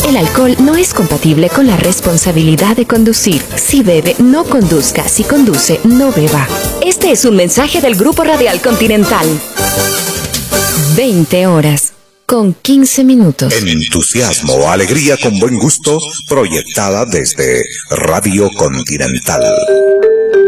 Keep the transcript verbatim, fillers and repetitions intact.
El alcohol no es compatible con la responsabilidad de conducir. Si bebe, no conduzca. Si conduce, no beba. Este es un mensaje del Grupo Radial Continental. veinte horas con quince minutos. Entusiasmo, alegría con buen gusto, proyectada desde Radio Continental.